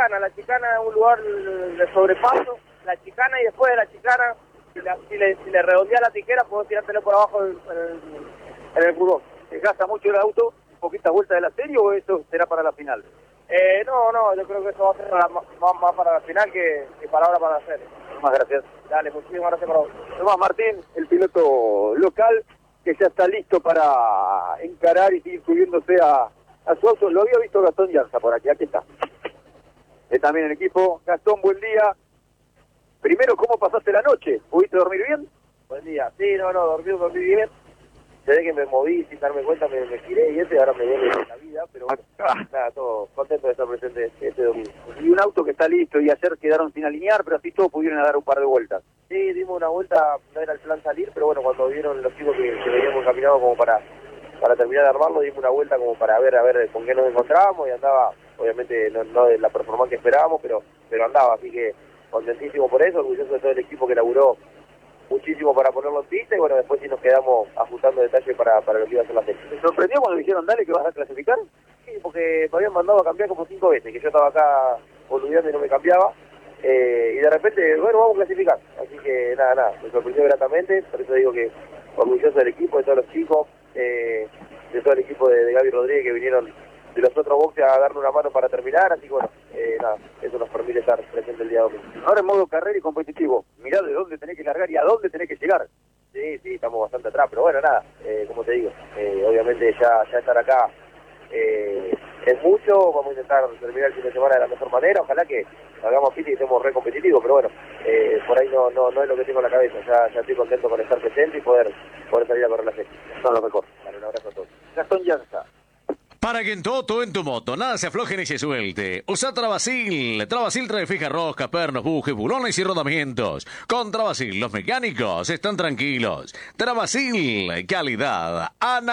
La chicana es un lugar de sobrepaso, la chicana y después de la chicana, si le redondea la tijera, puedo tirártelo por abajo en el furgón. ¿Se gasta mucho el auto? ¿Un poquita vuelta de la serie o eso será para la final? No, yo creo que eso va a ser más para la final que para ahora para la serie. Muchas gracias. Dale, muchísimas gracias para vos. Tomás Martín, el piloto local, que ya está listo para encarar y seguir subiéndose a su auto. Lo había visto Gastón Llanza por aquí está. También el equipo. Gastón, buen día. Primero, ¿cómo pasaste la noche? ¿Pudiste dormir bien? Buen día. Sí, dormí bien. Desde que me moví, sin darme cuenta, me giré y ahora me duele la vida, pero bueno, nada, todo contento de estar presente este domingo. Y un auto que está listo, y ayer quedaron sin alinear, pero así todos pudieron dar un par de vueltas. Sí, dimos una vuelta, no era el plan salir, pero bueno, cuando vieron los chicos que veníamos caminando como para terminar de armarlo, dimos una vuelta como para ver con qué nos encontrábamos y andaba, obviamente no de la performance que esperábamos, pero andaba, así que contentísimo por eso, orgulloso de todo el equipo que laburó muchísimo para ponerlo en pista y bueno, después sí nos quedamos ajustando detalles para lo que iba a ser la serie. ¿Te sorprendió cuando dijeron dale que vas a clasificar? Sí, porque me habían mandado a cambiar como 5 veces, que yo estaba acá boludeando y no me cambiaba, y de repente, bueno, vamos a clasificar. Así que nada, me sorprendió gratamente, por eso digo que orgulloso del equipo, de todos los chicos, de todo el equipo de Gaby Rodríguez que vinieron de los otros boxes a darle una mano para terminar, así que bueno, eso nos permite estar presente el día domingo. Ahora en modo carrera y competitivo, mirá de dónde tenés que largar y a dónde tenés que llegar. Sí, estamos bastante atrás, pero bueno, como te digo, obviamente ya estar acá es mucho, vamos a intentar terminar el fin de semana de la mejor manera, ojalá que hagamos pista y estemos re competitivos, pero bueno, por ahí no es lo que tengo en la cabeza, ya estoy contento con estar presente y poder salir a correr la serie. Son lo mejor. Dale, un abrazo a todos. Gastón Llanza. Para que en todo, en tu moto, nada se afloje ni se suelte. Usa Travasil. Travasil trae fija rosca, pernos, bujes, bulones y rodamientos. Con Travasil, los mecánicos están tranquilos. Travasil, calidad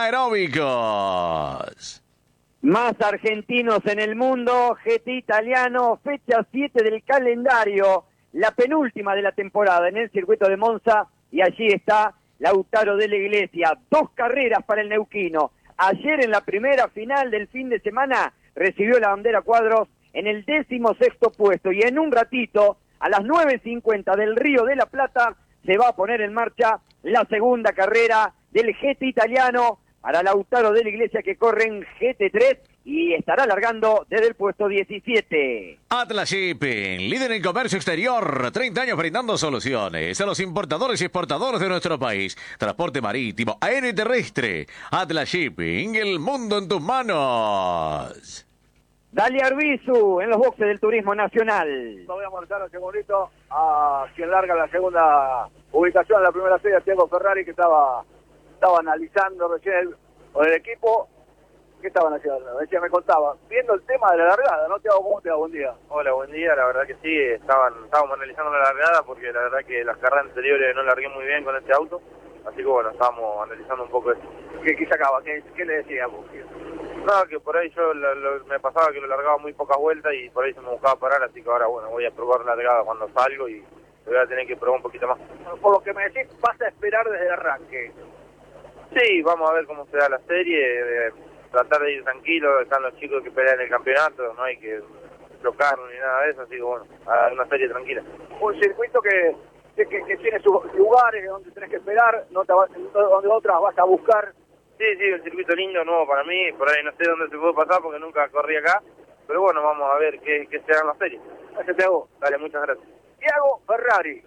anaeróbicos. Más argentinos en el mundo, GT italiano, fecha 7 del calendario, la penúltima de la temporada en el circuito de Monza, y allí está Lautaro de la Iglesia. 2 carreras para el neuquino. Ayer en la primera final del fin de semana recibió la bandera cuadros en el 16º puesto y en un ratito, a las 9:50 del Río de la Plata, se va a poner en marcha la segunda carrera del GT italiano para Lautaro de la Iglesia, que corre en GT3 y estará largando desde el puesto 17. Atlas Shipping, líder en comercio exterior, 30 años brindando soluciones a los importadores y exportadores de nuestro país. Transporte marítimo, aéreo y terrestre. Atlas Shipping, el mundo en tus manos. Dale Arbizu en los boxes del Turismo Nacional. Voy a marcar a Segundito a quien larga la segunda ubicación en la primera serie, a Thiago Ferrari, que estaba analizando recién con el equipo. ¿Qué estaban haciendo? Me contaba, viendo el tema de la largada, ¿no? Thiago, ¿cómo te va? Buen día. Hola, buen día, la verdad que sí, estábamos analizando la largada porque la verdad que las carreras anteriores no largué muy bien con este auto, así que bueno, estábamos analizando un poco eso. ¿Qué sacaba? ¿Qué le decía vos? No, que por ahí yo me pasaba que lo largaba muy pocas vueltas y por ahí se me buscaba parar, así que ahora bueno, voy a probar la largada cuando salgo y voy a tener que probar un poquito más. Por lo que me decís, vas a esperar desde el arranque. Sí, vamos a ver cómo se da la serie, tratar de ir tranquilo, están los chicos que pelean el campeonato, no hay que chocar ni nada de eso, así que bueno, a una serie tranquila. Un circuito que tiene sus lugares donde tenés que esperar, donde otras vas a buscar. Sí, el circuito lindo, nuevo para mí, por ahí no sé dónde se puede pasar porque nunca corrí acá, pero bueno, vamos a ver qué se dan las series. Gracias, Thiago. Dale, muchas gracias. Thiago Ferrari.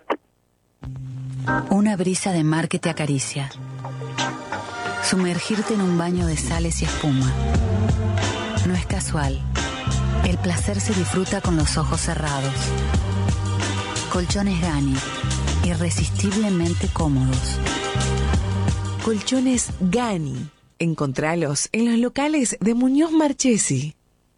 Una brisa de mar que te acaricia. Sumergirte en un baño de sales y espuma. No es casual. El placer se disfruta con los ojos cerrados. Colchones Gani, irresistiblemente cómodos. Colchones Gani. Encontralos en los locales de Muñoz Marchesi.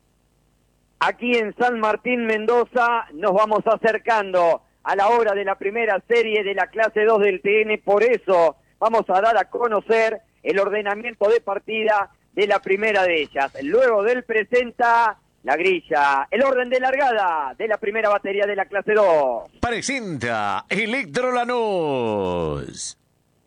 Aquí en San Martín, Mendoza, nos vamos acercando a la hora de la primera serie de la clase 2 del TN. Por eso vamos a dar a conocer el ordenamiento de partida de la primera de ellas. Luego del presenta la grilla, el orden de largada de la primera batería de la clase 2. Presenta Electro Lanús.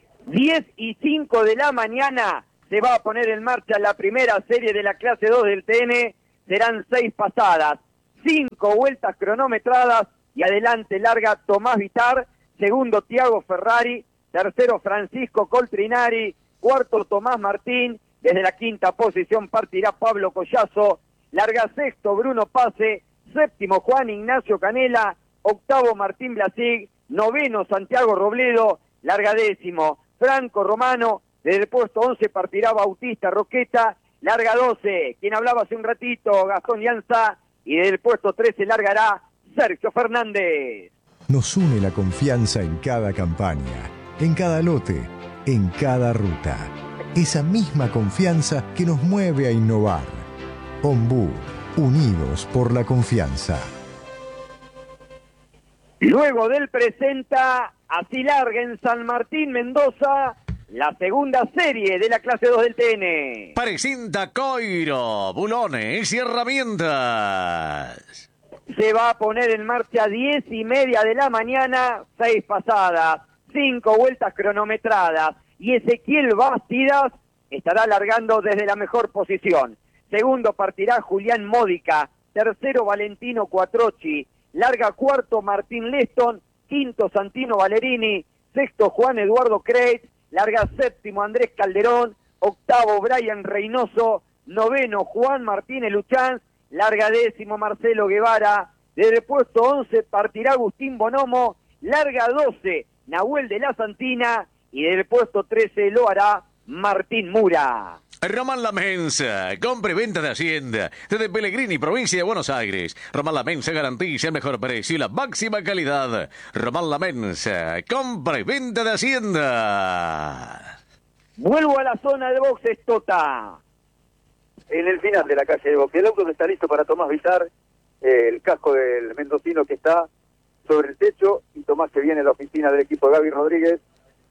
10:05 de la mañana se va a poner en marcha la primera serie de la clase 2 del TN. Serán 6 pasadas. 5 vueltas cronometradas y adelante larga Tomás Vitar, segundo Tiago Ferrari, tercero Francisco Coltrinari, cuarto Tomás Martín, desde la quinta posición partirá Pablo Collazo, larga sexto Bruno Pase, séptimo Juan Ignacio Canela, octavo Martín Blasig, noveno Santiago Robledo, larga décimo Franco Romano, desde el puesto 11 partirá Bautista Roqueta, larga 12, quien hablaba hace un ratito, Gastón Llanza, y desde el puesto 13 largará Sergio Fernández. Nos une la confianza en cada campaña, en cada lote, en cada ruta. Esa misma confianza que nos mueve a innovar. Ombú, unidos por la confianza. Luego del presenta, así larga en San Martín, Mendoza, la segunda serie de la clase 2 del TN. Presenta Coiro, bulones y herramientas. Se va a poner en marcha 10:30 de la mañana, 6 pasadas, 5 vueltas cronometradas. Y Ezequiel Bastidas estará largando desde la mejor posición. Segundo partirá Julián Módica, tercero Valentino Quattrochi, larga cuarto Martín Leston, quinto Santino Valerini, sexto Juan Eduardo Kreitz, larga séptimo Andrés Calderón, octavo Brian Reynoso, noveno Juan Martínez Luchanz, larga décimo Marcelo Guevara, desde el puesto 11 partirá Agustín Bonomo, larga 12 Nahuel de la Santina y desde el puesto 13 lo hará Martín Mura. Román La Mensa, compra y venta de Hacienda, desde Pellegrini, provincia de Buenos Aires. Román La Mensa garantiza el mejor precio y la máxima calidad. Román La Mensa, compra y venta de Hacienda. Vuelvo a la zona de boxes, Tota. En el final de la calle de boxe, el auto que está listo para Tomás Vitar, el casco del mendocino que está sobre el techo, y Tomás que viene a la oficina del equipo de Gaby Rodríguez.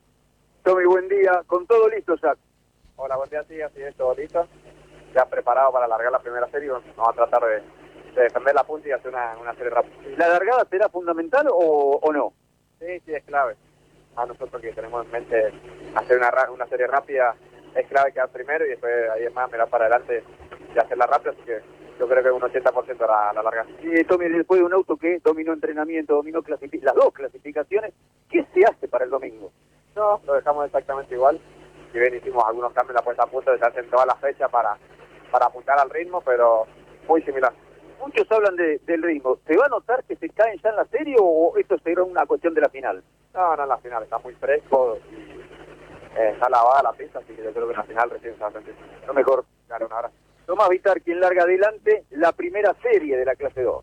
Tommy, buen día, con todo listo ya. Hola, buen día, sí, así es, todo listo. Ya preparado para alargar la primera serie, vamos a tratar de defender la punta y hacer una serie rápida. ¿La largada será fundamental o no? Sí, es clave. A nosotros que tenemos en mente hacer una serie rápida, es clave quedar primero y después ahí es más mirar para adelante y hacerla rápida, así que yo creo que un 80% la larga. Y Tommy, después de un auto que dominó entrenamiento, dominó las dos clasificaciones, ¿qué se hace para el domingo? No, lo dejamos exactamente igual. Si bien hicimos algunos cambios en la puesta a punto, se hacen todas las fechas para apuntar al ritmo, pero muy similar. Muchos hablan del ritmo. ¿Se va a notar que se caen ya en la serie o esto será una cuestión de la final? No, en la final está muy fresco y está lavada la pista, así que yo creo que en la final recién se va a sentir. Lo mejor. Claro, un abrazo. Tomás Vitar, quien larga adelante la primera serie de la clase 2.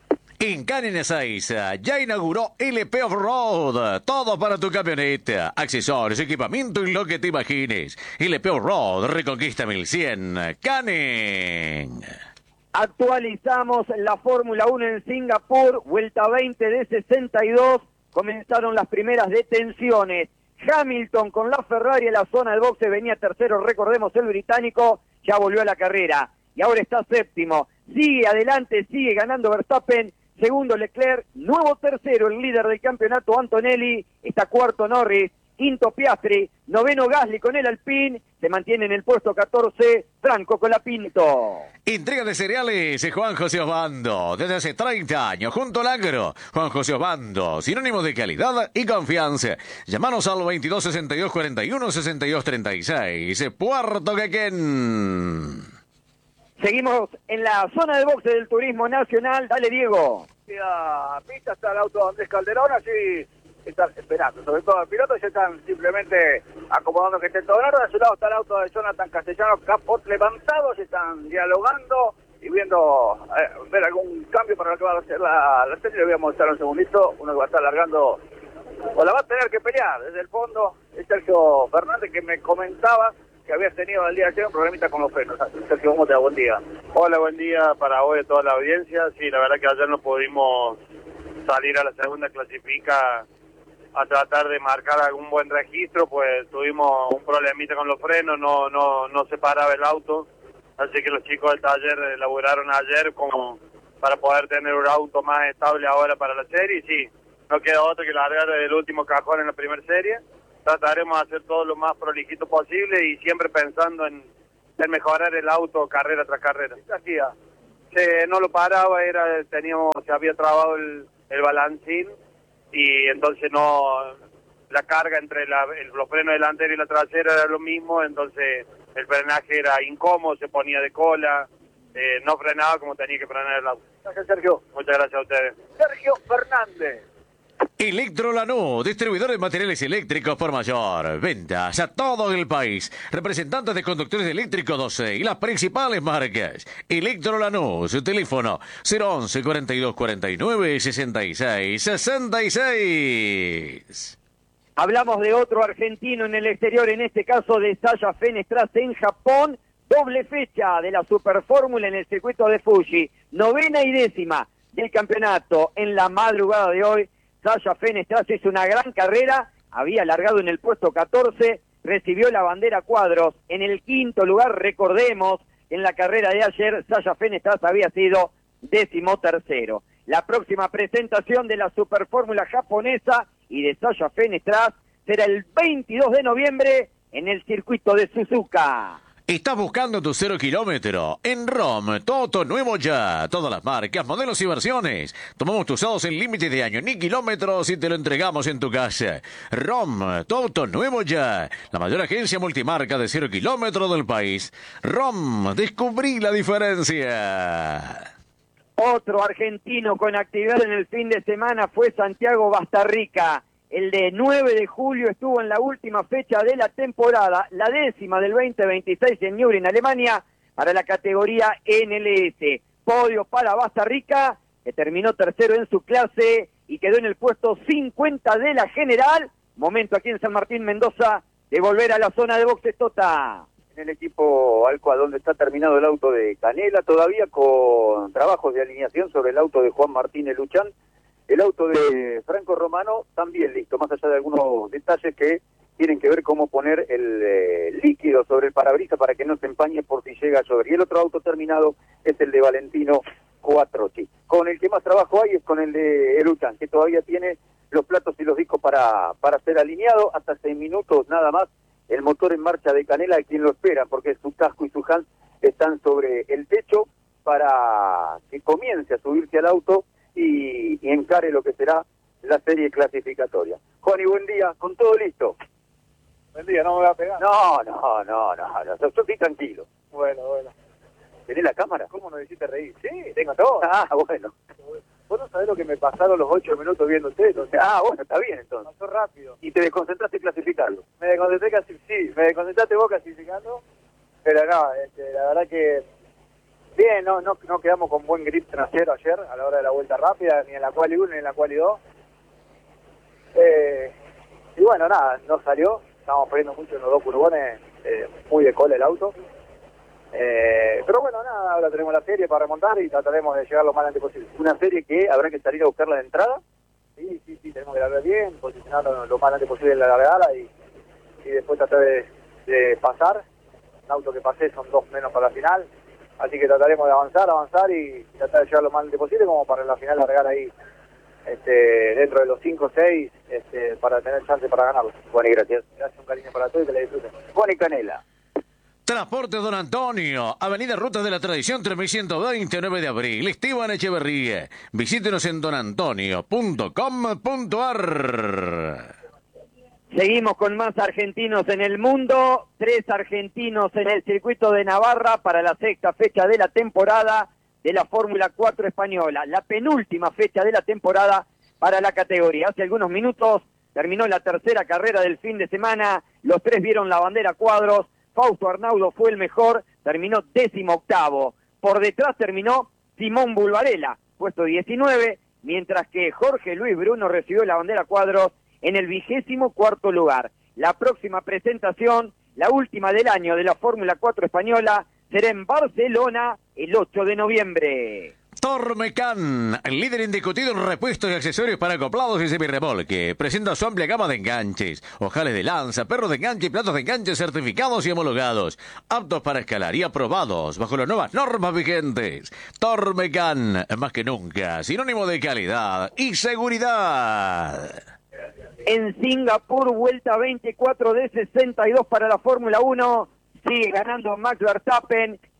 En Canin Ezeiza ya inauguró LP Off-Road. Todo para tu camioneta. Accesorios, equipamiento y lo que te imagines. LP Off-Road, Reconquista 1100. Canin. Actualizamos la Fórmula 1 en Singapur, vuelta 20 de 62. Comenzaron las primeras detenciones. Hamilton con la Ferrari en la zona de boxe venía tercero, recordemos el británico, ya volvió a la carrera. Y ahora está séptimo. Sigue adelante, sigue ganando Verstappen. Segundo Leclerc, nuevo tercero, el líder del campeonato Antonelli, está cuarto Norris, quinto Piastri, noveno Gasly con el Alpine, se mantiene en el puesto 14, Franco Colapinto. Entrega de cereales, Juan José Osbando, desde hace 30 años, junto al agro. Juan José Osbando, sinónimo de calidad y confianza. Llámanos al 22 62 41 62 36, Puerto Quequén. Seguimos en la zona de boxe del Turismo Nacional. Dale, Diego. La pista está el auto de Andrés Calderón, así están esperando. Sobre todo el piloto ya están simplemente acomodando que esté todo en orden. A su lado está el auto de Jonathan Castellano, capot levantado, se están dialogando y viendo ver algún cambio para lo que va a ser la serie. Le voy a mostrar un segundito. Uno que va a estar largando, o la va a tener que pelear desde el fondo. Es Sergio Fernández, que me comentaba que habías tenido el día de ayer un problemita con los frenos. Sergio, ¿cómo te va? Buen día. Hola, buen día para hoy a toda la audiencia. Sí, la verdad que ayer no pudimos salir a la segunda clasifica a tratar de marcar algún buen registro, pues tuvimos un problemita con los frenos, no se paraba el auto, así que los chicos del taller elaboraron ayer como para poder tener un auto más estable ahora para la serie. Y sí, no queda otro que largar el último cajón en la primera serie. Trataremos de hacer todo lo más prolijito posible y siempre pensando en mejorar el auto carrera tras carrera. no lo paraba, se había trabado el balancín y entonces la carga entre los frenos delantero y la trasera era lo mismo, entonces el frenaje era incómodo, se ponía de cola, no frenaba como tenía que frenar el auto. Gracias, Sergio. Muchas gracias a ustedes. Sergio Fernández. Electro Lanús, distribuidor de materiales eléctricos por mayor. Ventas a todo el país. Representantes de conductores eléctricos 12 y las principales marcas. Electro Lanús, teléfono 011 42 49 66 66. Hablamos de otro argentino en el exterior, en este caso de Sasha Fenestras en Japón. Doble fecha de la Superfórmula en el circuito de Fuji. 9ª y 10ª del campeonato en la madrugada de hoy. Sasha Fenestras hizo una gran carrera, había largado en el puesto 14, recibió la bandera cuadros en el 5º lugar. Recordemos que en la carrera de ayer Sasha Fenestras había sido 13º. La próxima presentación de la Superfórmula japonesa y de Sasha Fenestras será el 22 de noviembre en el circuito de Suzuka. ¿Estás buscando tu 0 kilómetro? En ROM, Toto nuevo ya. Todas las marcas, modelos y versiones. Tomamos tus usados en límite de año ni kilómetros y te lo entregamos en tu casa. ROM, Toto nuevo ya. La mayor agencia multimarca de 0 kilómetros del país. ROM, descubrí la diferencia. Otro argentino con actividad en el fin de semana fue Santiago Bastarrica. El de 9 de julio estuvo en la última fecha de la temporada, la 10ª del 2026 en Nürburgring, Alemania, para la categoría NLS. Podio para Bastarrica, que terminó tercero en su clase y quedó en el puesto 50 de la general. Momento aquí en San Martín, Mendoza, de volver a la zona de boxes, Tota. En el equipo Alcoa, donde está terminado el auto de Canela, todavía con trabajos de alineación sobre el auto de Juan Martínez Luchán. El auto de Franco Romano también listo, más allá de algunos detalles que tienen que ver cómo poner el líquido sobre el parabrisas para que no se empañe por si llega a llover. Y el otro auto terminado es el de Valentino Quattrochi. Con el que más trabajo hay es con el de Luchán, que todavía tiene los platos y los discos para ser alineado. Hasta 6 minutos nada más el motor en marcha de Canela, de quien lo espera, porque su casco y su Hans están sobre el techo para que comience a subirse al auto y encare lo que será la serie clasificatoria. Juani, buen día, con todo listo. Buen día, no me voy a pegar. No, yo estoy tranquilo. Bueno. ¿Tenés la cámara? ¿Cómo nos hiciste reír? Sí, tengo todo. Ah, bueno. Vos no sabés lo que me pasaron los 8 minutos viendo ustedes. Ah, bueno, está bien entonces. Pasó rápido. ¿Y te desconcentraste clasificando? Me desconcentraste vos clasificando, pero no, la verdad que bien, no quedamos con buen grip trasero ayer a la hora de la vuelta rápida, ni en la quali 1 ni en la quali 2. Y bueno, nada, no salió, estábamos perdiendo mucho en los 2 curbones, muy de cola el auto. Pero bueno, nada, ahora tenemos la serie para remontar y trataremos de llegar lo más antes posible. Una serie que habrá que salir a buscarla de entrada. Sí, tenemos que largar bien, posicionarnos lo más antes posible en la largada y después tratar de pasar. El auto que pasé son 2 menos para la final, así que trataremos de avanzar y tratar de llegar lo más antes posible como para en la final largar ahí dentro de los 5 o 6 para tener chance para ganarlo. Bueno, y gracias. Gracias, un cariño para todos y que la disfruten. Juan y Canela. Transporte Don Antonio, Avenida Ruta de la Tradición 3120, 9 de abril, Esteban Echeverría. Visítenos en donantonio.com.ar. Seguimos con más argentinos en el mundo. 3 argentinos en el circuito de Navarra para la 6ª fecha de la temporada de la Fórmula 4 española. La penúltima fecha de la temporada para la categoría. Hace algunos minutos terminó la 3ª carrera del fin de semana. Los 3 vieron la bandera cuadros. Fausto Arnaudo fue el mejor, terminó 18º. Por detrás terminó Simón Bulvarella, puesto 19, mientras que Jorge Luis Bruno recibió la bandera cuadros en el 24º lugar. La próxima presentación, la última del año de la Fórmula 4 española, será en Barcelona el 8 de noviembre. Tormecan, el líder indiscutido en repuestos y accesorios para acoplados y semirremolque. Presenta su amplia gama de enganches, ojales de lanza, perros de enganche y platos de enganche certificados y homologados, aptos para escalar y aprobados bajo las nuevas normas vigentes. Tormecan, más que nunca, sinónimo de calidad y seguridad. En Singapur, vuelta 24 de 62 para la Fórmula 1. Sigue ganando Max Verstappen.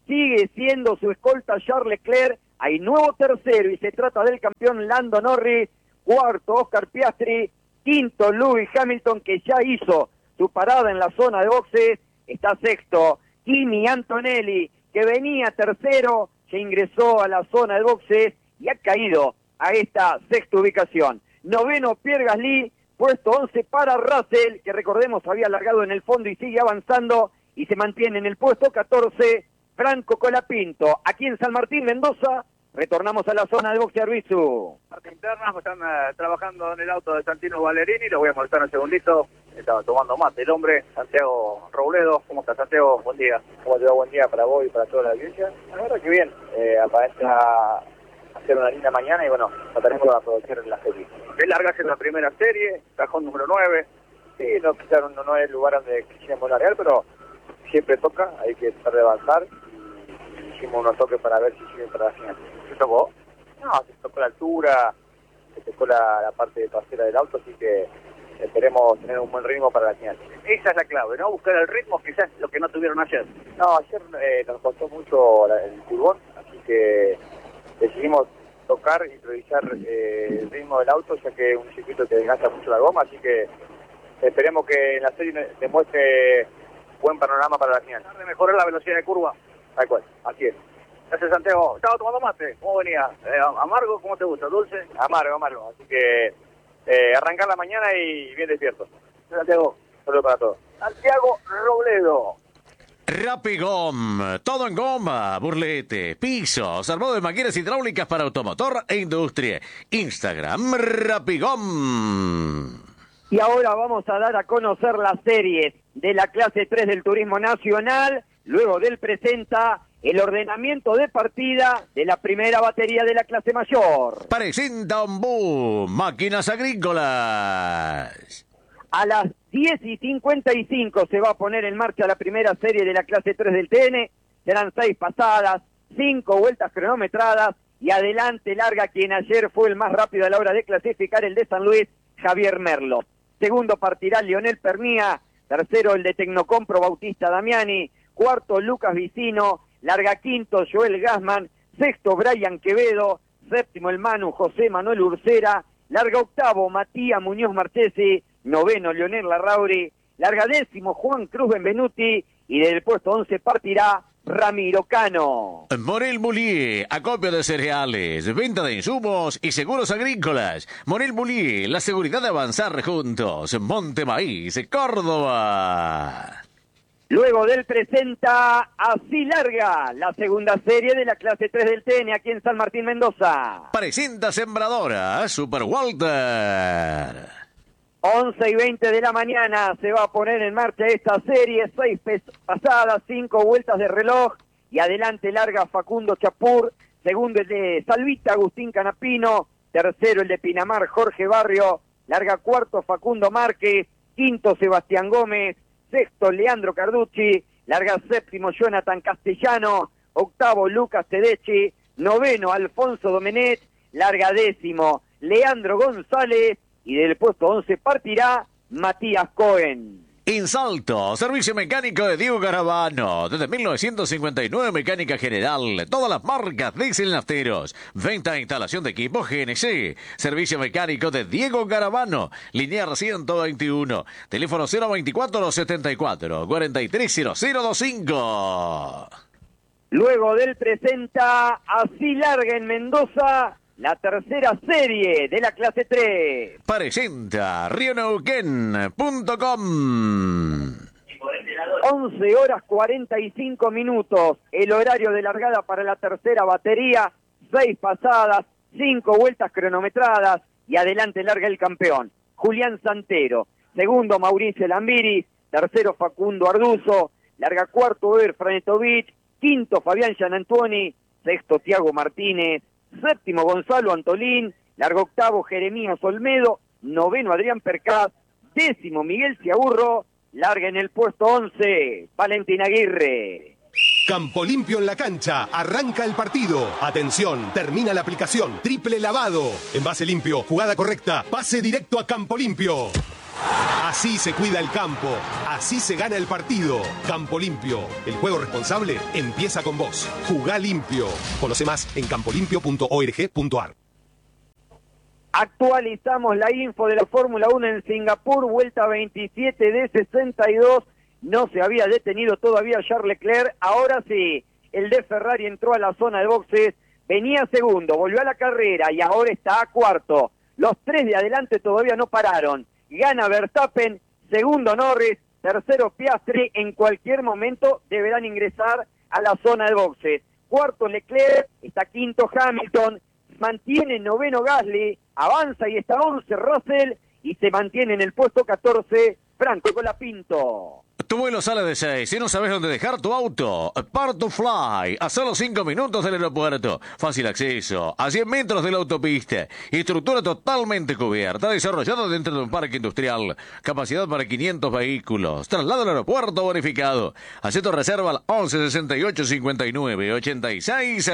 sigue siendo su escolta Charles Leclerc, hay nuevo tercero y se trata del campeón Lando Norris, cuarto Oscar Piastri, quinto Lewis Hamilton, que ya hizo su parada en la zona de boxes, está sexto Kimi Antonelli, que venía tercero, que ingresó a la zona de boxes y ha caído a esta sexta ubicación. Noveno Pierre Gasly, puesto 11 para Russell, que recordemos había largado en el fondo y sigue avanzando y se mantiene en el puesto 14, Franco Colapinto. Aquí en San Martín, Mendoza, retornamos a la zona de boxe Arbizu. Parte interna, están trabajando en el auto de Santino Valerini, lo voy a molestar un segundito. Estaba tomando mate el hombre, Santiago Robledo. ¿Cómo está, Santiago? Buen día. ¿Cómo te va? Buen día para vos y para toda la audiencia. La verdad que bien, aparenta hacer una linda mañana y bueno, trataremos de aprovechar en la serie. ¿Qué largas en la primera serie? Cajón número 9. Sí, no, quizás no es el lugar donde quisiéramos largar, pero siempre toca, hay que tratar de avanzar. Hicimos unos toques para ver si siguen para la final. ¿Se tocó? No, se tocó la altura, se tocó la parte trasera del auto, así que esperemos tener un buen ritmo para la final. Esa es la clave, ¿no? Buscar el ritmo, quizás lo que no tuvieron ayer. No, ayer nos costó mucho el turbón, así que decidimos tocar y priorizar el ritmo del auto, ya que es un circuito que desgasta mucho la goma, así que esperemos que en la serie demuestre buen panorama para la final. De mejorar la velocidad de curva. Tal cual, así es. Gracias, Santiago. ¿Estaba tomando mate? ¿Cómo venía? ¿Amargo? ¿Cómo te gusta? ¿Dulce? Amargo, así que arrancar la mañana y bien despierto. Santiago. Saludos para todos. Santiago Robledo. Rapigom, todo en goma, burlete, pisos, armado de máquinas hidráulicas para automotor e industria. Instagram, Rapigom. Y ahora vamos a dar a conocer las series de la clase 3 del Turismo Nacional, luego del presenta el ordenamiento de partida de la primera batería de la clase mayor. Presenta Ombú, máquinas agrícolas. A las 10:55 se va a poner en marcha la primera serie de la clase 3 del TN. Serán 6 pasadas, 5 vueltas cronometradas y adelante larga quien ayer fue el más rápido a la hora de clasificar, el de San Luis, Javier Merlo. Segundo partirá Leonel Pernía, tercero el de Tecnocompro Bautista Damiani, cuarto Lucas Vicino, larga quinto Joel Gassman, sexto Brian Quevedo, séptimo el Manu José Manuel Ursera, larga octavo Matías Muñoz Marchesi, noveno Leonel Larrauri, larga décimo Juan Cruz Benvenuti y del puesto 11 partirá Ramiro Cano. Morel Moulier, acopio de cereales, venta de insumos y seguros agrícolas. Morel Moulier, la seguridad de avanzar juntos. Monte Maíz, Córdoba. Luego del presenta Así Larga, la segunda serie de la clase 3 del TN aquí en San Martín, Mendoza. Presenta Sembradora, Super Walter. 11:20 de la mañana se va a poner en marcha esta serie, 6 pasadas, 5 vueltas de reloj y adelante larga Facundo Chapur, segundo el de Salvita Agustín Canapino, tercero el de Pinamar Jorge Barrio, larga cuarto Facundo Márquez, quinto Sebastián Gómez, sexto Leandro Carducci, larga séptimo Jonathan Castellano, octavo Lucas Tedeschi, noveno Alfonso Domenet, larga décimo Leandro González, y del puesto 11 partirá Matías Cohen. Insalto, servicio mecánico de Diego Garabano. Desde 1959, mecánica general. Todas las marcas diesel nafteros. Venta e instalación de equipos GNC. Servicio mecánico de Diego Garabano. Linear 121. Teléfono 024-74-430025. Luego del presenta Así Larga en Mendoza, la tercera serie de la clase 3. Presenta rioneuquén.com. 11:45, el horario de largada para la tercera batería, 6 pasadas, 5 vueltas cronometradas y adelante larga el campeón, Julián Santero, segundo Mauricio Lambiri, tercero Facundo Arduzo, larga cuarto Eber Franetovich, quinto Fabián Gianantuoni, sexto Tiago Martínez, séptimo Gonzalo Antolín, largo octavo Jeremías Olmedo, noveno Adrián Percaz, décimo Miguel Ciaburro, larga en el puesto 11 Valentín Aguirre. Campo Limpio en la cancha, arranca el partido. Atención, termina la aplicación, triple lavado. Envase limpio, jugada correcta, pase directo a Campo Limpio. Así se cuida el campo, así se gana el partido. Campo Limpio, el juego responsable empieza con vos. Jugá limpio. Conoce más en campolimpio.org.ar. Actualizamos la info de la Fórmula 1 en Singapur, vuelta 27 de 62. No se había detenido todavía Charles Leclerc. Ahora sí, el de Ferrari entró a la zona de boxes, venía segundo, volvió a la carrera y ahora está a cuarto. Los tres de adelante todavía no pararon. Gana Verstappen, segundo Norris, tercero Piastri. En cualquier momento deberán ingresar a la zona de boxes. Cuarto Leclerc, está quinto Hamilton, mantiene noveno Gasly, avanza y está 11 Russell y se mantiene en el puesto 14 Franco Colapinto. Tu vuelo sale de 6 y no sabes dónde dejar tu auto. Park to Fly, a solo 5 minutos del aeropuerto. Fácil acceso, a 100 metros de la autopista. Estructura totalmente cubierta, desarrollada dentro de un parque industrial. Capacidad para 500 vehículos. Traslado al aeropuerto bonificado. Haz tu reserva al 11 68 59 86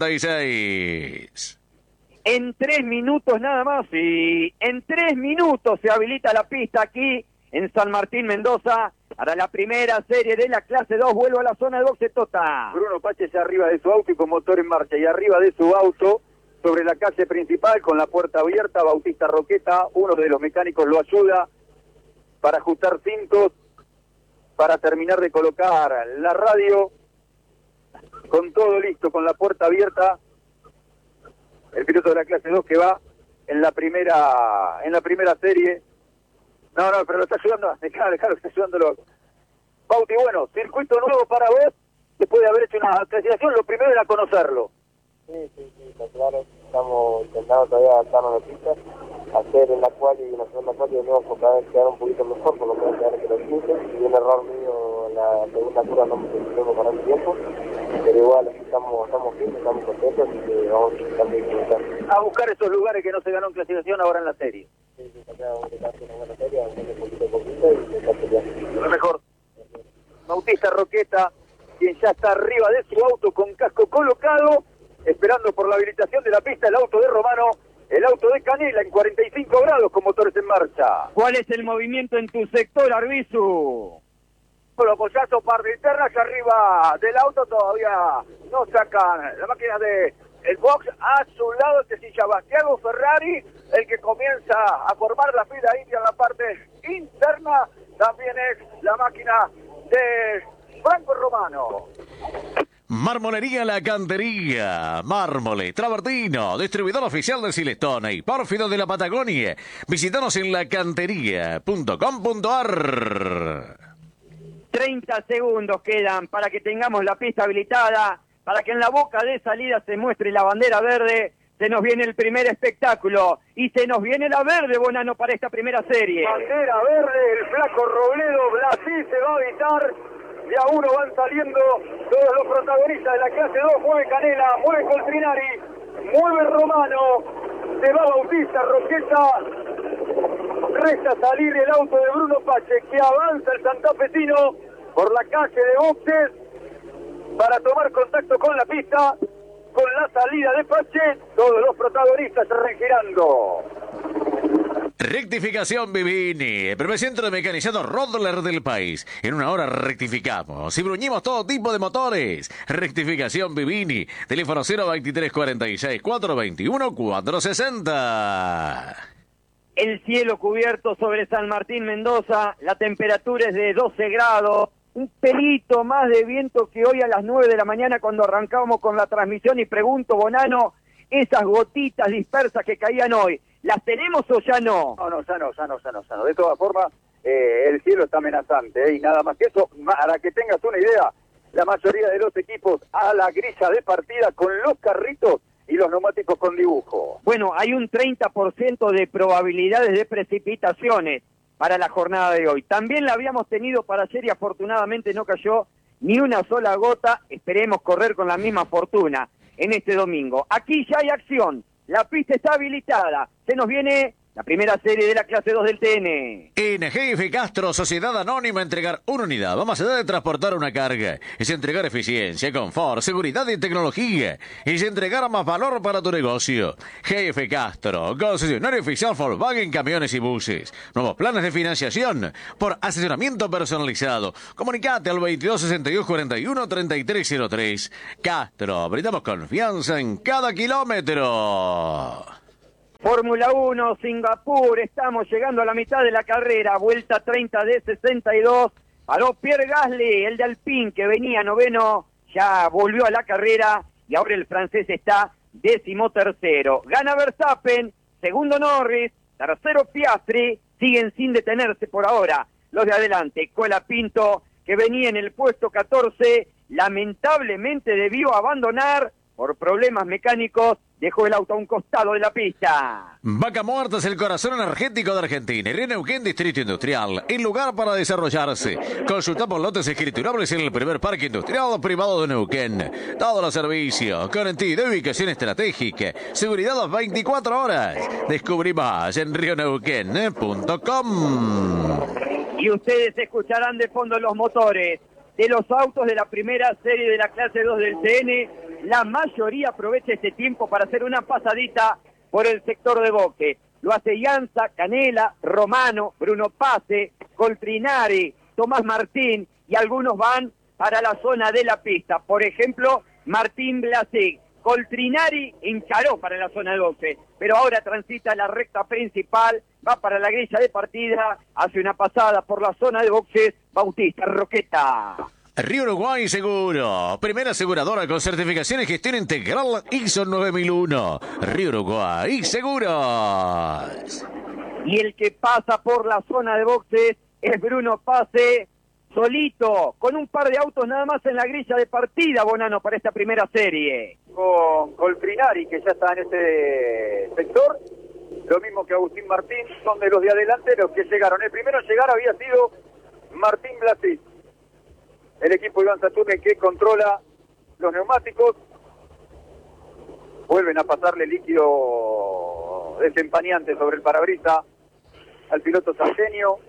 76. En 3 minutos nada más y en 3 minutos se habilita la pista aquí en San Martín, Mendoza, para la primera serie de la clase 2. Vuelvo a la zona de boxe, Tota. Bruno Pache ya arriba de su auto y con motor en marcha. Y arriba de su auto, sobre la calle principal, con la puerta abierta, Bautista Roqueta, uno de los mecánicos lo ayuda para ajustar cintos, para terminar de colocar la radio, con todo listo, con la puerta abierta. El piloto de la clase 2 que va en la primera serie. No, pero lo está ayudando, claro, está ayudándolo. Bauti, bueno, circuito nuevo para vos, después de haber hecho una clasificación, lo primero era conocerlo. Sí, está claro, estamos intentando todavía adaptarnos a la pista, hacer en la cual y en la segunda cual y de nuevo cada vez quedar un poquito mejor, por lo menos quedar que los 15, y un error mío en la segunda curva no me sentimos para el tiempo, pero igual estamos bien, estamos contentos y que vamos a también a buscar esos lugares que no se ganó en clasificación ahora en la serie. Sí, vamos a hacer una buena serie, avanzando poquito a poquito y intentar pelear. Lo mejor. Bautista Roqueta, quien ya está arriba de su auto con casco colocado, esperando por la habilitación de la pista, el auto de Romano, el auto de Canela en 45 grados con motores en marcha. ¿Cuál es el movimiento en tu sector, Arbizu? Los apoyazos par de internas arriba del auto todavía no sacan la máquina de el box a su lado. Este sí, Sebastián Ferrari, el que comienza a formar la fila india en la parte interna, también es la máquina de Franco Romano. Mármolería La Cantería, mármole, travertino, distribuidor oficial de Silestone y Pórfido de la Patagonia. Visítanos en lacantería.com.ar. 30 segundos quedan para que tengamos la pista habilitada, para que en la boca de salida se muestre la bandera verde. Se nos viene el primer espectáculo y se nos viene la verde, Bonano, para esta primera serie. Bandera verde, el flaco Robledo, Blasí se va a evitar. De a uno van saliendo todos los protagonistas de la clase 2. Mueve Canela, mueve Coltrinari, mueve Romano, se va Bautista Roqueta. Resta salir el auto de Bruno Pache, que avanza el santafesino por la calle de boxes para tomar contacto con la pista. Con la salida de Pache, todos los protagonistas se regirando. Rectificación Vivini, el primer centro de mecanizado Rodler del país. En una hora rectificamos y bruñimos todo tipo de motores. Rectificación Vivini, teléfono 02346 421 460. El cielo cubierto sobre San Martín, Mendoza, la temperatura es de 12 grados, un pelito más de viento que hoy a las 9 de la mañana cuando arrancábamos con la transmisión. Y pregunto, Bonano, esas gotitas dispersas que caían hoy, ¿las tenemos o ya no? No, ya no. De todas formas, el cielo está amenazante, y nada más que eso, para que tengas una idea, la mayoría de los equipos a la grilla de partida con los carritos y los neumáticos con dibujo. Bueno, hay un 30% de probabilidades de precipitaciones para la jornada de hoy. También la habíamos tenido para ayer y afortunadamente no cayó ni una sola gota. Esperemos correr con la misma fortuna en este domingo. Aquí ya hay acción, la pista está habilitada, se nos viene la primera serie de la clase 2 del TN. En GF Castro, Sociedad Anónima, entregar una unidad va más allá de transportar una carga. Es entregar eficiencia, confort, seguridad y tecnología. Es entregar más valor para tu negocio. GF Castro, concesionario oficial Volkswagen Camiones y Buses. Nuevos planes de financiación por asesoramiento personalizado. Comunicate al 22 62 41 3303. Castro, brindamos confianza en cada kilómetro. Fórmula 1, Singapur, estamos llegando a la mitad de la carrera, vuelta 30 de 62, paró Pierre Gasly, el de Alpine, que venía noveno, ya volvió a la carrera, y ahora el francés está 13º. Gana Verstappen, segundo Norris, tercero Piastri, siguen sin detenerse por ahora los de adelante. Colapinto, que venía en el puesto 14, lamentablemente debió abandonar por problemas mecánicos, dejó el auto a un costado de la pista. Vaca Muerta es el corazón energético de Argentina. Río Neuquén, Distrito Industrial, el lugar para desarrollarse. Consultamos lotes escriturables en el primer parque industrial privado de Neuquén. Todos los servicios, conectividad y ubicación estratégica. Seguridad a 24 horas. Descubrí más en rioneuquén.com. Y ustedes escucharán de fondo los motores de los autos de la primera serie de la clase 2 del TN. La mayoría aprovecha este tiempo para hacer una pasadita por el sector de boxe. Lo hace Ianza, Canela, Romano, Bruno Pase, Coltrinari, Tomás Martín, y algunos van para la zona de la pista. Por ejemplo, Martín Blasic. Coltrinari encaró para la zona de boxe, pero ahora transita la recta principal, va para la grilla de partida, hace una pasada por la zona de boxes, Bautista Roqueta. Río Uruguay Seguro, primera aseguradora con certificación y gestión integral ISO 9001. Río Uruguay Seguros. Y el que pasa por la zona de boxes es Bruno Pase, solito, con un par de autos nada más en la grilla de partida, Bonano, para esta primera serie. Con Coltrinari, que ya está en este sector, lo mismo que Agustín Martín, son de los de adelante los que llegaron. El primero en llegar había sido Martín Blasic, el equipo Iván Saturne, que controla los neumáticos. Vuelven a pasarle líquido desempañante sobre el parabrisas al piloto salteño.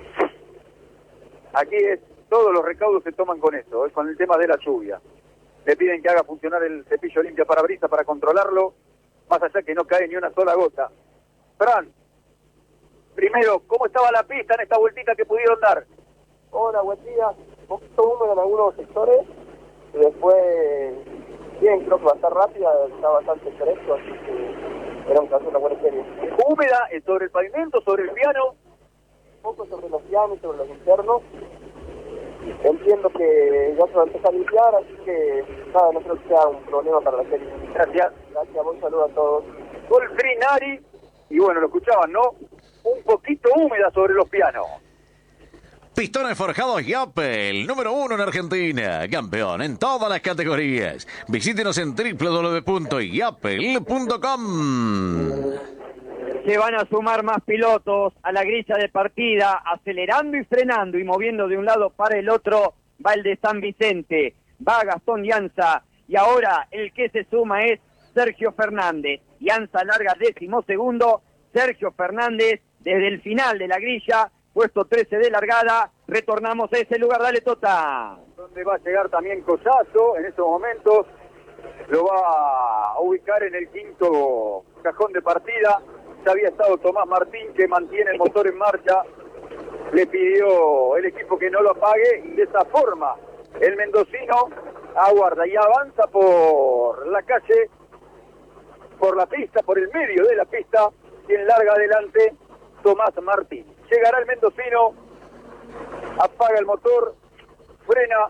Aquí todos los recaudos se toman con eso, con el tema de la lluvia. Le piden que haga funcionar el cepillo limpia parabrisas para controlarlo, más allá que no cae ni una sola gota. Fran, primero, ¿cómo estaba la pista en esta vueltita que pudieron dar? Hola, buen día. Un poquito húmedo en algunos sectores, y después, bien, creo que va a estar rápida, está bastante fresco, así que esperamos que hacer una buena serie. Húmeda sobre el pavimento, sobre el piano. Un poco sobre los pianos, sobre los internos. Entiendo que ya se va a empezar a limpiar, así que nada, no creo que sea un problema para la serie. Gracias. Gracias, buen saludo a todos. Coltrinari, y bueno, lo escuchaban, ¿no? Un poquito húmeda sobre los pianos. Pistones forjados Yapel, número 1 en Argentina, campeón en todas las categorías. Visítenos en www.yapel.com. Se van a sumar más pilotos a la grilla de partida, acelerando y frenando y moviendo de un lado para el otro, va el de San Vicente, va Gastón Ianza, y ahora el que se suma es Sergio Fernández. Ianza larga 12º, Sergio Fernández desde el final de la grilla, puesto 13 de largada. Retornamos a ese lugar, dale Tota. Donde va a llegar también Collazo en estos momentos, lo va a ubicar en el quinto cajón de partida. Ya había estado Tomás Martín, que mantiene el motor en marcha, le pidió el equipo que no lo apague, y de esa forma el mendocino aguarda y avanza por la calle, por la pista, por el medio de la pista, quien larga adelante, Tomás Martín. Llegará el mendocino, apaga el motor, frena.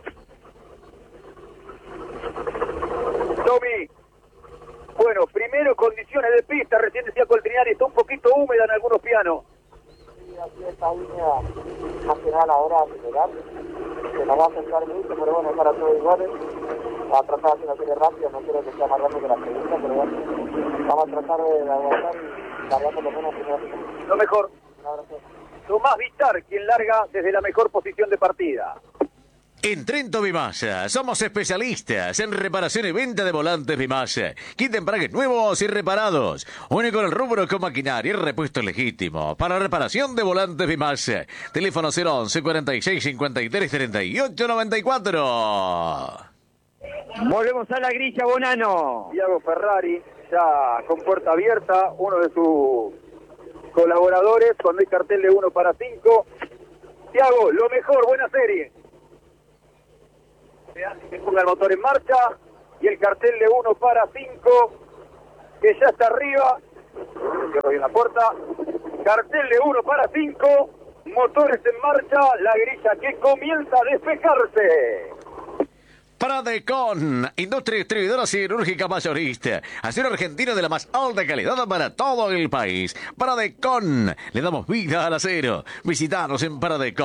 Tommy, bueno, primero condiciones de pista, recién decía Coltrinari, está un poquito húmeda en algunos pianos. Sí, aquí esta línea nacional ahora acelerar, se nos va a acercar mucho, pero bueno, para todos iguales. Va a tratar de hacer una serie rápida, no quiero que sea más rápido que la segunda, pero bueno, vamos a tratar de aguantar y largar por lo menos primero. Lo mejor. Un abrazo. Tomás Vitar, quien larga desde la mejor posición de partida. En Trento Vimasa somos especialistas en reparación y venta de volantes Vimasa. Kit de embragues nuevos y reparados. Único en el rubro con maquinaria y repuesto legítimo. Para reparación de volantes Vimasa. Teléfono 011 46 53 38 94. Volvemos a la grilla, Bonano. Tiago Ferrari, ya con puerta abierta, uno de sus colaboradores, cuando hay cartel de 1 para 5. Tiago, lo mejor, buena serie. Se ponga el motor en marcha y el cartel de 1 para 5, que ya está arriba. Cierro bien la puerta. Cartel de 1 para 5, motores en marcha, la grilla que comienza a despejarse. Pradecon, industria distribuidora siderúrgica mayorista. Acero argentino de la más alta calidad para todo el país. Pradecon, le damos vida al acero. Visítanos en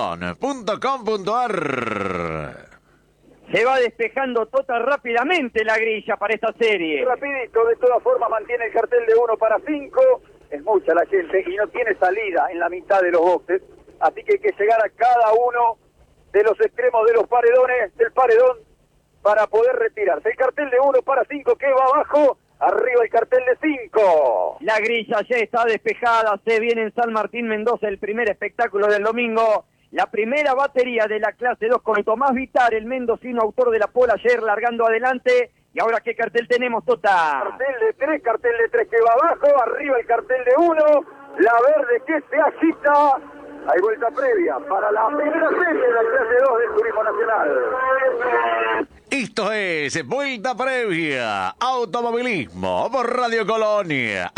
pradecon.com.ar. Se va despejando Tota rápidamente la grilla para esta serie. Rapidito, de todas formas mantiene el cartel de 1 para 5. Es mucha la gente y no tiene salida en la mitad de los boxes. Así que hay que llegar a cada uno de los extremos de los paredones, del paredón, para poder retirarse. El cartel de 1 para 5 que va abajo, arriba el cartel de 5. La grilla ya está despejada, se viene en San Martín Mendoza el primer espectáculo del domingo. La primera batería de la clase 2 con Tomás Vitar, el mendocino autor de la pole ayer, largando adelante. Y ahora, ¿qué cartel tenemos, Tota? Cartel de 3 que va abajo, arriba el cartel de 1, la verde que se agita. Hay vuelta previa para la primera serie de la clase 2 del Turismo Nacional. Esto es Vuelta Previa, automovilismo por Radio Colonia,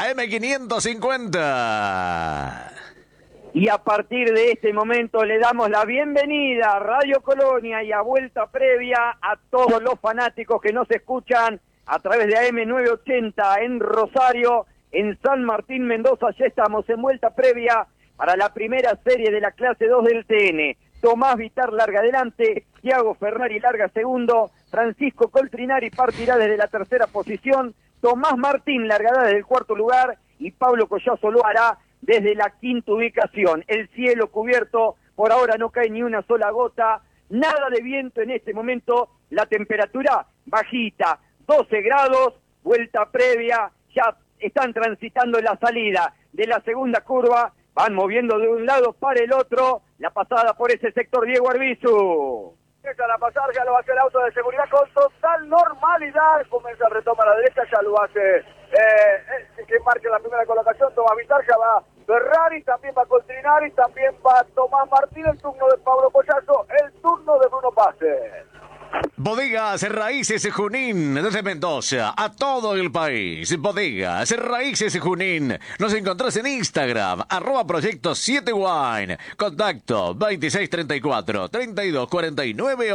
AM550. Y a partir de este momento le damos la bienvenida a Radio Colonia y a Vuelta Previa a todos los fanáticos que nos escuchan a través de AM980 en Rosario, en San Martín Mendoza. Ya estamos en Vuelta Previa para la primera serie de la clase 2 del TN. Tomás Vitar larga adelante, Tiago Ferrari larga segundo, Francisco Coltrinari partirá desde la tercera posición, Tomás Martín largará desde el cuarto lugar y Pablo Collazo lo hará desde la quinta ubicación. El cielo cubierto, por ahora no cae ni una sola gota, nada de viento en este momento, la temperatura bajita, 12 grados, Vuelta Previa, ya están transitando la salida de la segunda curva, van moviendo de un lado para el otro, la pasada por ese sector Diego Arbizu. Empieza a pasar, ya lo hace el auto de seguridad con total normalidad, comienza a retomar a la derecha, ya lo hace que marque la primera colocación, Tomás Vitar, ya va Ferrari, también va Coltrinari, también va Tomás Martín, el turno de Pablo Collazo, el turno de Bruno Pase. Bodegas Raíces Junín, desde Mendoza a todo el país. Bodegas Raíces Junín. Nos encontrás en Instagram, @Proyecto 7 Wine. Contacto 2634 3249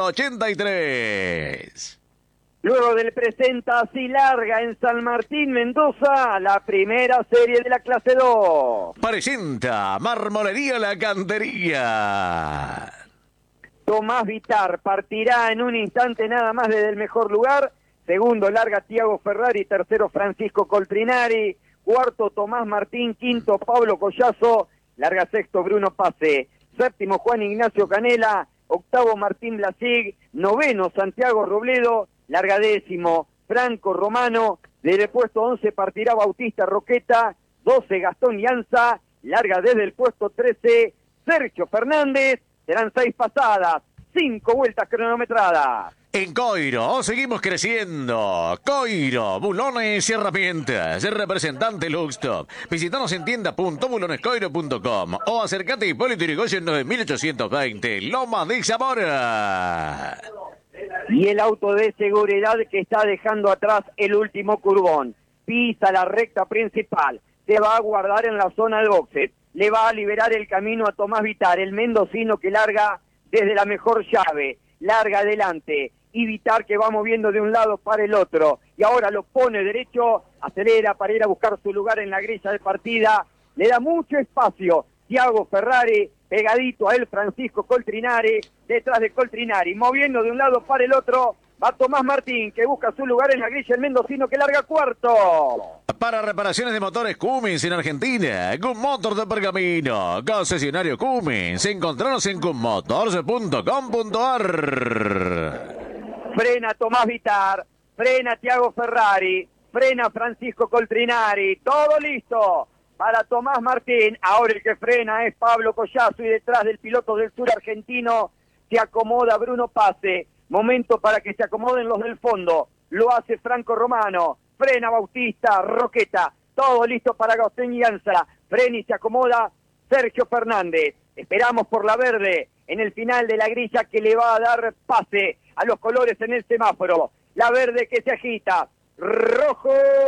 83. Luego del presenta así larga en San Martín Mendoza, la primera serie de la clase 2. Presenta Marmolería La Cantería. Tomás Vitar partirá en un instante nada más desde el mejor lugar. Segundo larga Tiago Ferrari, tercero Francisco Coltrinari, cuarto Tomás Martín, quinto Pablo Collazo, larga sexto Bruno Pase, séptimo Juan Ignacio Canela, octavo Martín Blasig, noveno Santiago Robledo, larga décimo Franco Romano, desde el puesto 11 partirá Bautista Roqueta, 12 Gastón Llanza, larga desde el puesto 13 Sergio Fernández. Serán 6 pasadas, 5 vueltas cronometradas. En Coiro seguimos creciendo. Coiro, bulones y herramientas. Representante Luxtop. Visítanos en tienda.bulonescoiro.com o acércate a Hipólito Yrigoyen 9820, Loma de Zamora. Y el auto de seguridad que está dejando atrás el último curvón. Pisa la recta principal. Se va a guardar en la zona de boxes. Le va a liberar el camino a Tomás Vitar, el mendocino que larga desde la mejor llave, larga adelante, y Vitar que va moviendo de un lado para el otro, y ahora lo pone derecho, acelera para ir a buscar su lugar en la grilla de partida, le da mucho espacio, Tiago Ferrari, pegadito a él Francisco Coltrinari, detrás de Coltrinari, moviendo de un lado para el otro, Va Tomás Martín, que busca su lugar en la grilla, el mendocino que larga cuarto. Para reparaciones de motores Cummins en Argentina, Gun Motors de Pergamino, concesionario Cummins, encontranos en gunmotors.com.ar. Frena Tomás Vitar, frena Tiago Ferrari, frena Francisco Coltrinari, todo listo para Tomás Martín. Ahora el que frena es Pablo Collazo y detrás del piloto del sur argentino se acomoda Bruno Pase. Momento para que se acomoden los del fondo. Lo hace Franco Romano. Frena Bautista, Roqueta. Todo listo para Agustín Llanza. Frena y se acomoda Sergio Fernández. Esperamos por la verde en el final de la grilla que le va a dar pase a los colores en el semáforo. La verde que se agita. Rojo.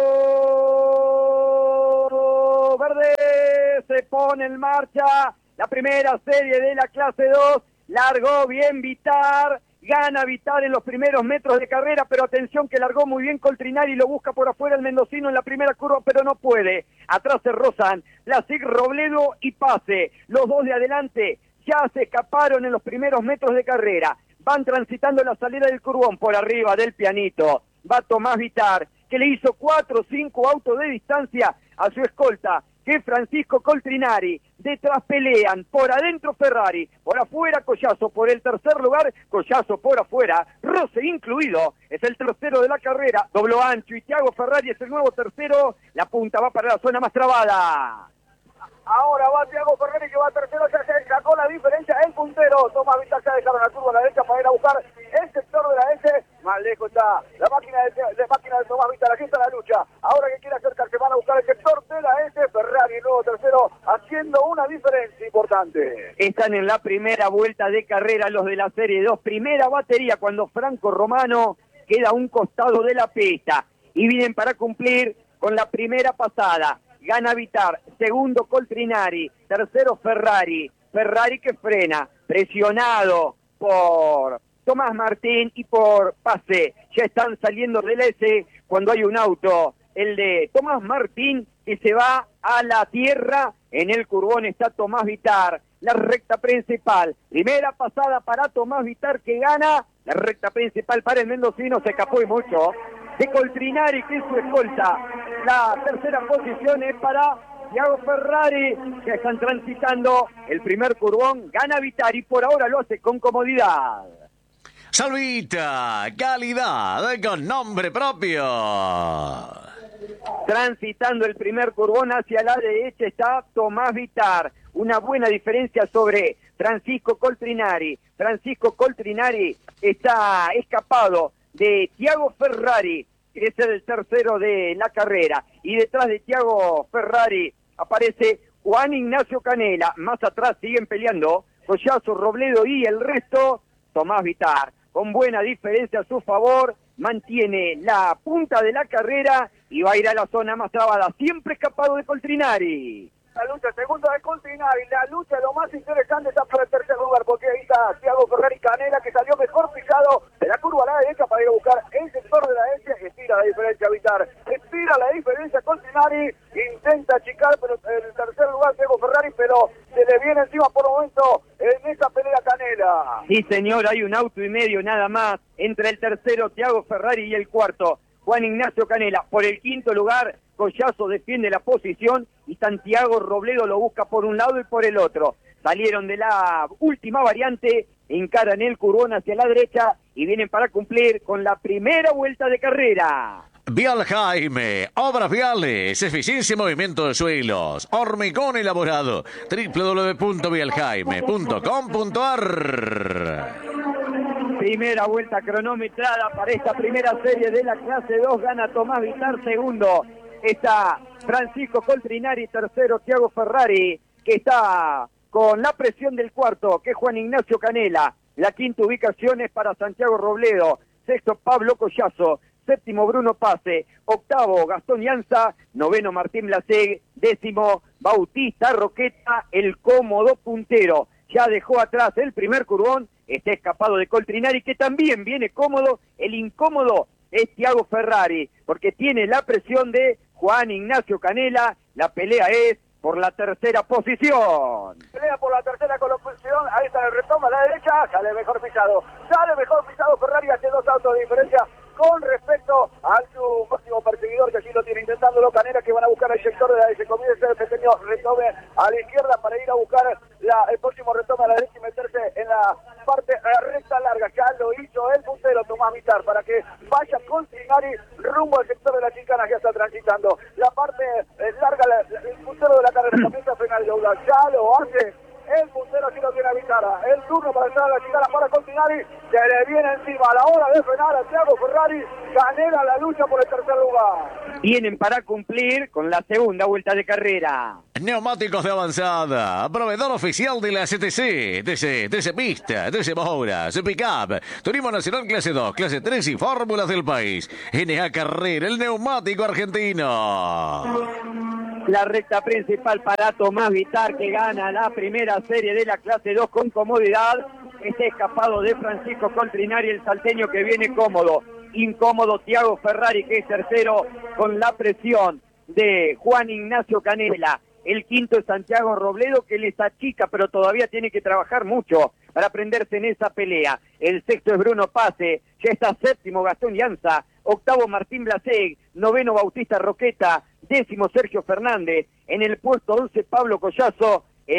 Verde. Se pone en marcha la primera serie de la clase 2. Largó bien Vitar. Gana Vitar en los primeros metros de carrera, pero atención que largó muy bien Coltrinari y lo busca por afuera el mendocino en la primera curva, pero no puede. Atrás se rozan Vlasic, Robledo y Pase. Los dos de adelante ya se escaparon en los primeros metros de carrera. Van transitando la salida del curvón por arriba del pianito. Va Tomás Vitar, que le hizo 4 o 5 autos de distancia a su escolta, que Francisco Coltrinari. Detrás pelean, por adentro Ferrari, por afuera Collazo, por el tercer lugar, Collazo por afuera, Rose incluido, es el tercero de la carrera, dobló ancho y Tiago Ferrari es el nuevo tercero, la punta va para la zona más trabada. Ahora va Tiago Ferrari que va tercero, se sacó la diferencia el puntero. Tomás Vitar ya dejaron la curva a la derecha para ir a buscar el sector de la S. Más lejos está la máquina de Tomás Vitar, aquí está la lucha. Ahora que quiere acercarse, van a buscar el sector de la S. Ferrari, el nuevo tercero, haciendo una diferencia importante. Están en la primera vuelta de carrera los de la Serie 2. Primera batería cuando Franco Romano queda a un costado de la pista. Y vienen para cumplir con la primera pasada. Gana Vitar, segundo Coltrinari, tercero Ferrari. Ferrari que frena, presionado por Tomás Martín y por Pase. Ya están saliendo del S cuando hay un auto. El de Tomás Martín que se va a la tierra. En el curvón está Tomás Vitar. La recta principal. Primera pasada para Tomás Vitar que gana. La recta principal para el mendocino. Se escapó y mucho de Coltrinari, que es su escolta. La tercera posición es para Tiago Ferrari, que están transitando el primer curvón. Gana Vitar y por ahora lo hace con comodidad. Salvita, calidad con nombre propio. Transitando el primer curvón hacia la derecha está Tomás Vitar. Una buena diferencia sobre Francisco Coltrinari. Francisco Coltrinari está escapado de Tiago Ferrari, que es el tercero de la carrera. Y detrás de Tiago Ferrari aparece Juan Ignacio Canela. Más atrás siguen peleando Collazo, Robledo y el resto. Tomás Vitar, con buena diferencia a su favor, mantiene la punta de la carrera y va a ir a la zona más trabada. Siempre escapado de Coltrinari. La lucha segunda de Coltrinari, la lucha lo más interesante está para el tercer lugar, porque ahí está Tiago Ferrari Canela, que salió mejor pisado de la curva a la derecha para ir a buscar el sector de la S. Estira la diferencia Vitar, estira la diferencia Coltrinari, intenta achicar, pero en el tercer lugar Tiago Ferrari, pero se le viene encima por un momento en esa pelea Canela. Sí señor, hay un auto y medio nada más entre el tercero Tiago Ferrari y el cuarto Juan Ignacio Canela. Por el quinto lugar Collazo defiende la posición y Santiago Robledo lo busca por un lado y por el otro. Salieron de la última variante, encaran el curvón hacia la derecha y vienen para cumplir con la primera vuelta de carrera. Vial Jaime, obras viales, eficiencia y movimiento de suelos, hormigón elaborado, www.vialjaime.com.ar. Primera vuelta cronometrada para esta primera serie de la clase 2, gana Tomás Vitar, segundo está Francisco Coltrinari, tercero Tiago Ferrari, que está con la presión del cuarto, que es Juan Ignacio Canela. La quinta ubicación es para Santiago Robledo, sexto Pablo Collazo, séptimo Bruno Pase, octavo Gastón Llanza, noveno Martín Blaseg, décimo Bautista Roqueta, el cómodo puntero. Ya dejó atrás el primer curvón, está escapado de Coltrinari, que también viene cómodo. El incómodo es Tiago Ferrari, porque tiene la presión de Juan Ignacio Canela. La pelea es por la tercera posición. Pelea por la tercera posición, ahí está el retoma a la derecha, sale mejor pisado Ferrari hace 2 autos de diferencia con respecto a su máximo perseguidor, que allí lo tiene intentándolo Canela, que van a buscar el sector de la derecha. Comienza el pequeño retome a la izquierda para ir a buscar el próximo retome a la derecha y meterse en la parte recta larga. Ya lo hizo el puntero Tomás Vitar para que vaya con Trinari rumbo al sector de la chicana. Ya está transitando la parte larga, el puntero de la carrera comienza a frenar el Douglas. Ya lo hace el puntero, aquí lo tiene a Vitara. El turno para entrar a la chicana para Continari. Se le viene encima a la hora de frenar a Thiago Ferrari. Canela la lucha por el tercer lugar. Tienen para cumplir con la segunda vuelta de carrera. Neumáticos de avanzada, proveedor oficial de la CTC, TC Pista, TC Moras, Pickup, Turismo Nacional Clase 2, Clase 3 y Fórmulas del país. NA Carrera, el neumático argentino. La recta principal para Tomás Vitar, que gana la primera serie de la clase 2 con comodidad. Está escapado de Francisco Coltrinari, el salteño, que viene cómodo. Incómodo Thiago Ferrari, que es tercero con la presión de Juan Ignacio Canela. El quinto es Santiago Robledo, que les achica, pero todavía tiene que trabajar mucho para prenderse en esa pelea. El sexto es Bruno Pase, ya está séptimo Gastón Llanza, octavo Martín Blaseg, noveno Bautista Roqueta, décimo Sergio Fernández, en el puesto 11 Pablo Collazo.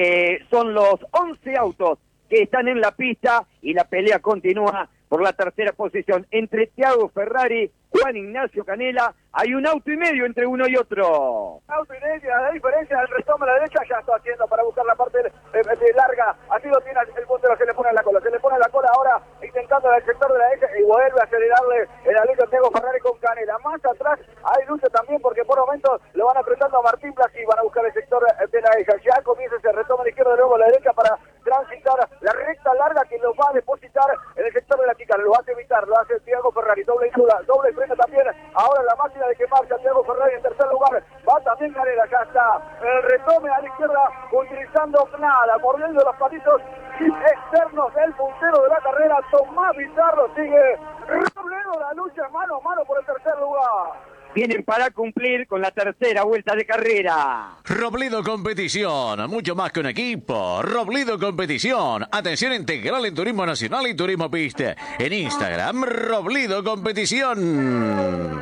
Son los 11 autos que están en la pista y la pelea continúa por la tercera posición entre Thiago Ferrari, Juan Ignacio Canela. Hay un auto y medio entre uno y otro. Auto y medio, la diferencia del retome a la derecha ya está haciendo para buscar la parte larga. Así lo tiene el puntero, se le pone en la cola, ahora intentando el sector de la derecha y vuelve a acelerarle el alero a Thiago Ferrari con Canela. Más atrás hay lucha también porque por momentos lo van apretando a Martín Blas y van a buscar el sector de la derecha. Ya comienza ese retome a la izquierda, luego a la derecha para transitar la recta larga que lo va a depositar en el sector de la chicana. Lo hace evitar, lo hace Thiago Ferrari, doble freno también. Ahora la máquina de que marcha Thiago Ferrari en tercer lugar, va también Canela, ya está el retome a la izquierda utilizando nada, mordiendo los patitos externos del puntero de la carrera. Tomás Bizarro sigue Robledo, la lucha mano a mano por el tercer lugar. Vienen para cumplir con la tercera vuelta de carrera. Robledo Competición, mucho más que un equipo. Robledo Competición, atención integral en Turismo Nacional y Turismo Pista. En Instagram, Robledo Competición.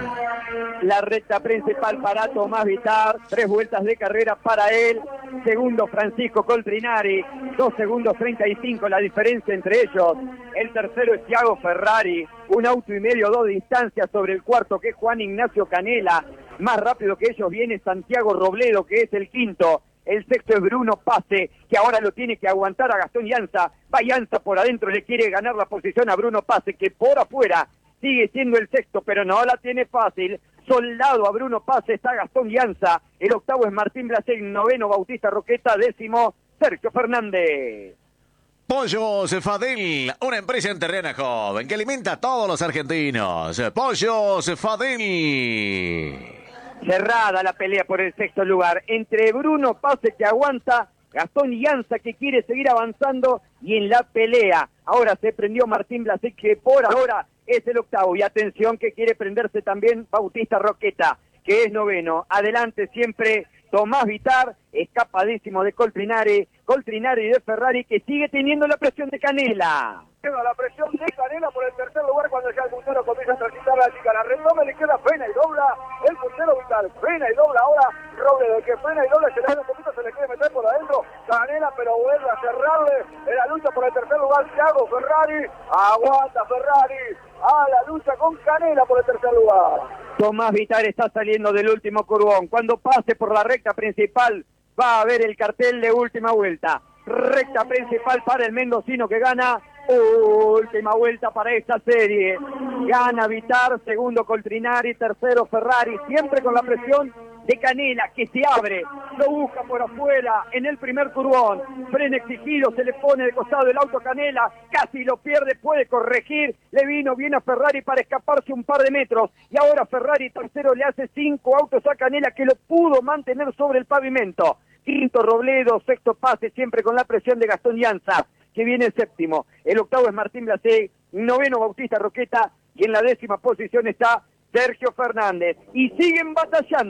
La recta principal para Tomás Vitar, 3 vueltas de carrera para él. Segundo Francisco Coltrinari, 2 segundos 35 la diferencia entre ellos. El tercero es Thiago Ferrari, 1 auto y medio, 2 distancias sobre el cuarto, que es Juan Ignacio Canela. Más rápido que ellos viene Santiago Robledo, que es el quinto. El sexto es Bruno Pase, que ahora lo tiene que aguantar a Gastón Llanza. Va Llanza por adentro, le quiere ganar la posición a Bruno Pase, que por afuera sigue siendo el sexto, pero no la tiene fácil. Soldado a Bruno Pase está Gastón Llanza. El octavo es Martín Blaseg, noveno Bautista Roqueta, décimo Sergio Fernández. Pollos Fadel, una empresa en terreno joven que alimenta a todos los argentinos. Pollos Fadel. Cerrada la pelea por el sexto lugar entre Bruno Pase, que aguanta, Gastón Llanza, que quiere seguir avanzando, y en la pelea ahora se prendió Martín Blaseg, que por ahora es el octavo, y atención que quiere prenderse también Bautista Roqueta, que es noveno. Adelante siempre Tomás Vitar, escapadísimo de Coltrinari de Ferrari, que sigue teniendo la presión de Canela. La presión de Canela por el tercer lugar cuando ya el puntero comienza a transitar la chicana. Retome, le queda, frena y dobla. El puntero Vital frena y dobla ahora. Robledo, que frena y dobla, se le da un poquito, se le quiere meter por adentro. Canela, pero vuelve a cerrarle en la lucha por el tercer lugar. Thiago Ferrari, aguanta Ferrari a la lucha con Canela por el tercer lugar. Tomás Vitar está saliendo del último curvón. Cuando pase por la recta principal va a haber el cartel de última vuelta. Recta principal para el mendocino, que gana. Última vuelta para esta serie. Gana Vitar, segundo Coltrinari, tercero Ferrari, siempre con la presión de Canela, que se abre, lo busca por afuera en el primer curvón. Freno exigido, se le pone de costado el auto Canela, casi lo pierde, puede corregir. Le vino bien a Ferrari para escaparse un par de metros, y ahora Ferrari tercero le hace 5 autos a Canela, que lo pudo mantener sobre el pavimento. Quinto Robledo, sexto Pase, siempre con la presión de Gastón Llanza, que viene el séptimo. El octavo es Martín Blaseg, noveno Bautista Roqueta, y en la décima posición está Sergio Fernández. Y siguen batallando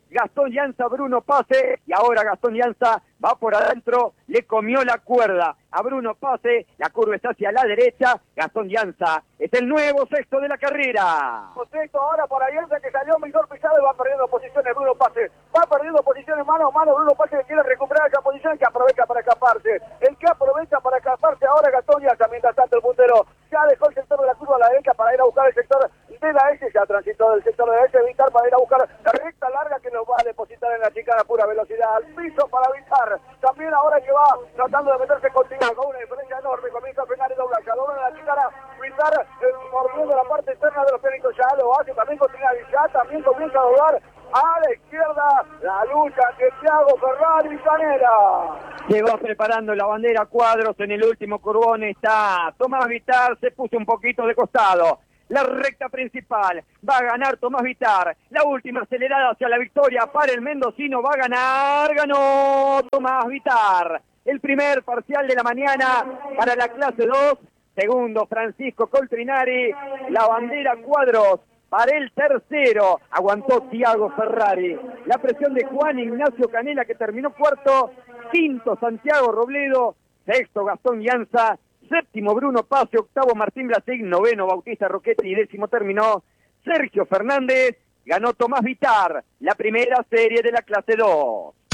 Gastón Llanza, Bruno Pase, y ahora Gastón Llanza va por adentro, le comió la cuerda a Bruno Pase, la curva está hacia la derecha, Gastón Llanza es el nuevo sexto de la carrera. Sexto ahora para Llanza, que salió mejor pisado y va perdiendo posiciones Bruno Pase, va perdiendo posiciones mano a mano, Bruno Pase que quiere recuperar esa posición, que aprovecha para escaparse, el que aprovecha para escaparse ahora Gastón Llanza, mientras tanto el puntero ya dejó el sector de la curva a la derecha para ir a buscar el sector de la S, ya transitó del sector de la S, Vitar para ir a buscar la recta larga que nos va a depositar en la chicana a pura velocidad, al piso para Vitar, también ahora que va tratando de meterse contigo con una diferencia enorme, comienza a frenar y dobla la chicana, Vitar mordiendo la parte externa de los pianitos, ya lo hace, también continúa ya, también comienza a doblar a la izquierda, la lucha de Thiago Ferrari y Canela. Se va preparando la bandera Cuadros, en el último curvón está Tomás Vitar, se puso un poquito de costado. La recta principal, va a ganar Tomás Vitar, la última acelerada hacia la victoria para el mendocino, va a ganar, ganó Tomás Vitar. El primer parcial de la mañana para la clase 2, segundo Francisco Coltrinari, la bandera Cuadros. Para el tercero, aguantó Thiago Ferrari. La presión de Juan Ignacio Canela, que terminó cuarto. Quinto, Santiago Robledo. Sexto, Gastón Llanza. Séptimo, Bruno Pase. Octavo, Martín Blasig. Noveno, Bautista Roquetti. Y décimo terminó Sergio Fernández. Ganó Tomás Vitar, la primera serie de la clase 2.